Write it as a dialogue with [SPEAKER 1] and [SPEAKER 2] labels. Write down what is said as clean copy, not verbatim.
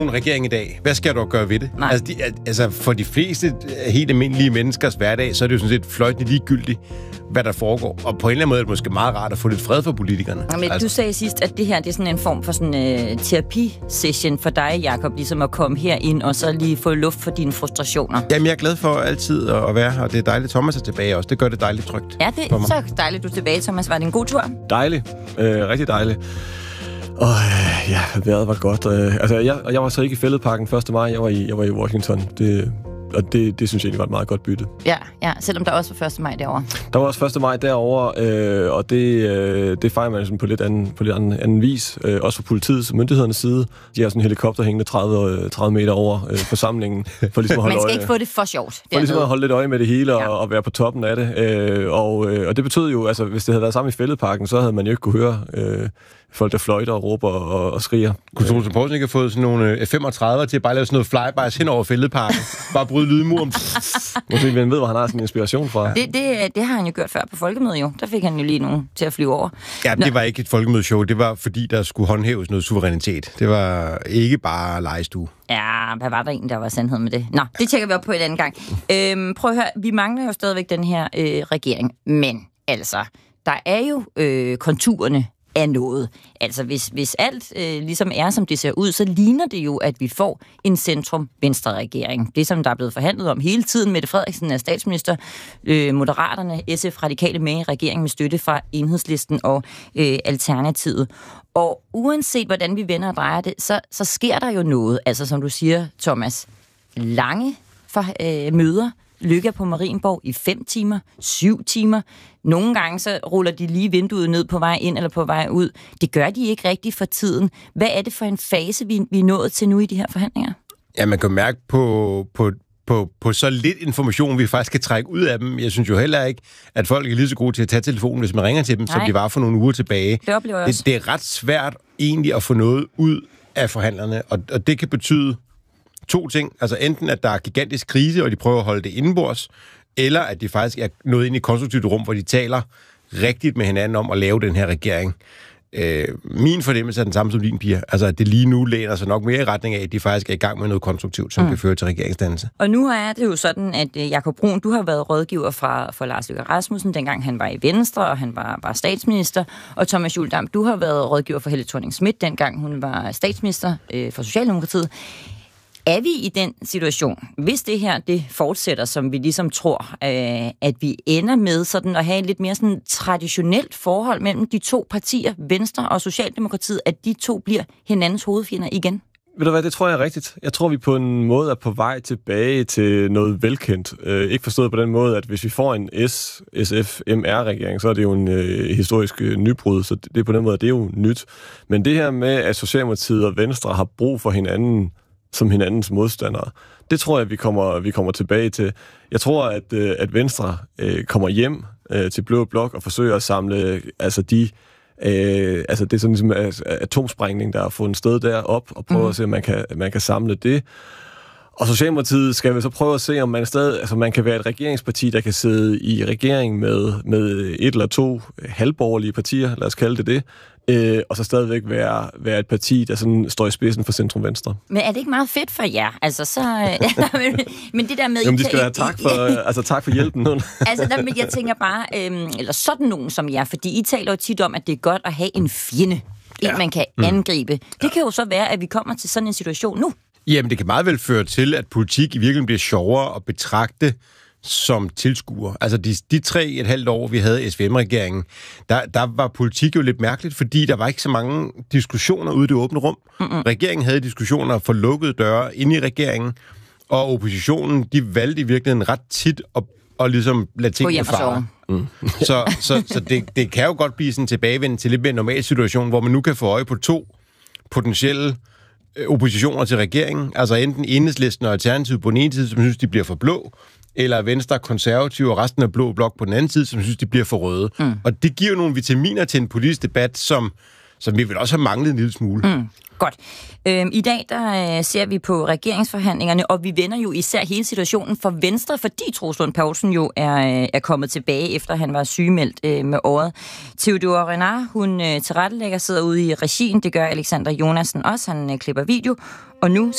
[SPEAKER 1] regering i dag. Hvad skal du gøre ved det?
[SPEAKER 2] Nej.
[SPEAKER 1] Altså, for de fleste helt almindelige menneskers hverdag, så er det jo sådan set fløjtende ligegyldigt, hvad der foregår. Og på en eller anden måde er det måske meget rart at få lidt fred for politikerne.
[SPEAKER 2] Men du sagde sidst, at det her det er sådan en form for sådan terapisession for dig, Jakob, ligesom at komme herind og så lige få luft for dine frustrationer.
[SPEAKER 1] Jamen, jeg er glad for altid at være her, og det er dejligt, Thomas er tilbage også. Det gør det dejligt trygt.
[SPEAKER 2] Ja, det er så dejligt, du er tilbage, Thomas. Var det en god tur?
[SPEAKER 3] Dejligt. Rigtig dejligt. Ja, vejret var godt. Jeg var så ikke i Fælledparken 1. maj. Jeg var i Washington. Det synes jeg egentlig var et meget godt bytte.
[SPEAKER 2] Ja, selvom der også var 1. maj derovre.
[SPEAKER 3] Der var også 1. maj derovre, og det fejrer man sådan på lidt anden vis. Også fra politiets og myndighedernes side. De har sådan en helikopter hængende 30 meter over forsamlingen. For ligesom at holde
[SPEAKER 2] man skal ikke få det for sjovt.
[SPEAKER 3] For ligesom at holde lidt øje med det hele og være på toppen af det. Og det betød jo, altså hvis det havde været sammen i Fælledparken, så havde man jo ikke kunne høre folk, der fløjter og råber og skriger.
[SPEAKER 1] Kunne Troels Lund Poulsen ikke have fået sådan nogle F-35 til at bare lave sådan noget flybys hen over Fælledparken? Bare bryde lydmuren.
[SPEAKER 3] Måske man ved, hvor han har sådan en inspiration fra.
[SPEAKER 2] Det har han jo gjort før på folkemødet jo. Der fik han jo lige nogen til at flyve over.
[SPEAKER 1] Ja, det var ikke et folkemødeshow. Det var fordi, der skulle håndhæves noget suverænitet. Det var ikke bare legestue.
[SPEAKER 2] Ja, hvad var der en, der var sandhed med det? Nå, det tjekker vi op på en anden gang. Prøv at høre, vi mangler jo stadigvæk den her regering. Men altså, der er jo konturerne af noget. Altså, hvis alt ligesom er, som det ser ud, så ligner det jo, at vi får en centrum-venstre-regering. Det, som der er blevet forhandlet om hele tiden. Mette Frederiksen er statsminister, Moderaterne, SF, Radikale med i regeringen med støtte fra Enhedslisten og Alternativet. Og uanset hvordan vi vender og drejer det, så sker der jo noget. Altså, som du siger, Thomas, lange møder. Lykke på Marienborg i 5 timer, 7 timer. Nogle gange så ruller de lige vinduet ned på vej ind eller på vej ud. Det gør de ikke rigtigt for tiden. Hvad er det for en fase, vi er nået til nu i de her forhandlinger?
[SPEAKER 1] Ja, man kan mærke på så lidt information, vi faktisk kan trække ud af dem. Jeg synes jo heller ikke, at folk er lige så gode til at tage telefonen, hvis man ringer til dem, som de var for nogle uger tilbage.
[SPEAKER 2] Det oplever jeg også.
[SPEAKER 1] Det er ret svært egentlig at få noget ud af forhandlerne, og det kan betyde 2 ting. Altså enten, at der er gigantisk krise, og de prøver at holde det indenbords, eller at de faktisk er nået ind i et konstruktivt rum, hvor de taler rigtigt med hinanden om at lave den her regering. Min fornemmelse er den samme som din, Pia. Altså, at det lige nu læner sig nok mere i retning af, at de faktisk er i gang med noget konstruktivt, som kan føre til regeringsdannelse.
[SPEAKER 2] Og nu er det jo sådan, at Jakob Brun, du har været rådgiver for Lars Løkke Rasmussen, dengang han var i Venstre, og han var statsminister. Og Thomas Juldam, du har været rådgiver for Helle Thorning-Schmidt, dengang hun var statsminister for Socialdemokratiet. Er vi i den situation, hvis det her det fortsætter, som vi ligesom tror, at vi ender med sådan at have et lidt mere sådan traditionelt forhold mellem de 2 partier, Venstre og Socialdemokratiet, at de 2 bliver hinandens hovedfjender igen?
[SPEAKER 3] Ved du hvad, det tror jeg er rigtigt. Jeg tror, vi på en måde er på vej tilbage til noget velkendt. Ikke forstået på den måde, at hvis vi får en SFMR-regering, så er det jo en historisk nybrud, så det er på den måde, det er jo nyt. Men det her med, at Socialdemokratiet og Venstre har brug for hinanden som hinandens modstandere. Det tror jeg, vi kommer tilbage til. Jeg tror, at Venstre kommer hjem til Blå Blok og forsøger at samle det er sådan ligesom atomsprængning, der har fundet sted derop, og prøve at se, om man kan samle det. Og Socialdemokratiet skal vi så prøve at se, om man kan være et regeringsparti, der kan sidde i regering med 1 eller 2 halvborgerlige partier, lad os kalde det, og så stadigvæk være et parti, der sådan står i spidsen for centrum-venstre.
[SPEAKER 2] Men er det ikke meget fedt for jer? Altså så... men det der med...
[SPEAKER 3] Jamen, de skal have tak for hjælpen.
[SPEAKER 2] Jeg tænker bare, eller sådan nogen som jer, fordi I taler jo tit om, at det er godt at have en fjende, man kan angribe. Det kan jo så være, at vi kommer til sådan en situation nu.
[SPEAKER 1] Jamen, det kan meget vel føre til, at politik i virkeligheden bliver sjovere at betragte som tilskuer. Altså, de 3,5 år, vi havde SVM-regeringen, der var politik jo lidt mærkeligt, fordi der var ikke så mange diskussioner ude i det åbne rum. Regeringen havde diskussioner for lukkede døre inde i regeringen, og oppositionen, de valgte i virkeligheden ret tit at ligesom lade tingene fare. Så det kan jo godt blive sådan tilbagevendende til lidt mere normal situation, hvor man nu kan få øje på 2 potentielle oppositioner til regeringen, altså enten Enhedslisten og Alternativet på den ene side, som synes, de bliver for blå, eller Venstre, Konservative og resten af Blå Blok på den anden side, som synes, de bliver for røde. Og det giver nogle vitaminer til en politisk debat, som vi vil også have manglet en lille smule.
[SPEAKER 2] Godt. I dag der ser vi på regeringsforhandlingerne, og vi vender jo især hele situationen for Venstre, fordi Troels Lund Poulsen jo er kommet tilbage, efter han var sygemeldt med året. Theodora Renard, hun tilrettelægger, sidder ude i regien. Det gør Alexander Jonassen også. Han klipper video. Og nu